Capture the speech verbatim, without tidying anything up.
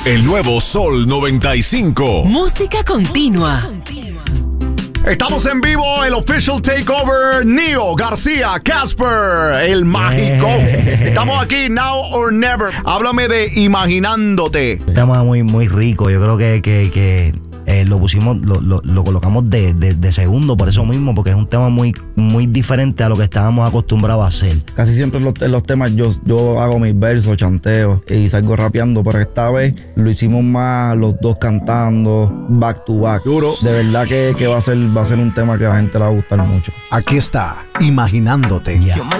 El nuevo Sol noventa y cinco. Música continua. Estamos en vivo, el official takeover, Neo García, Casper, el mágico. Estamos aquí, now or never. Háblame de Imaginándote. Un tema muy, muy rico. Yo creo que, que, que eh, lo pusimos, lo, lo, lo colocamos de, de, de segundo por eso mismo, porque es un tema muy, muy diferente a lo que estábamos acostumbrados a hacer. Casi siempre en los, en los temas yo, yo hago mis versos, chanteo y salgo rapeando, pero esta vez lo hicimos más los dos cantando, back to back. Duro. De verdad que, que va a ser, va a ser un tema que a la gente le va a gustar mucho. Aquí está, Imaginándote. Yeah.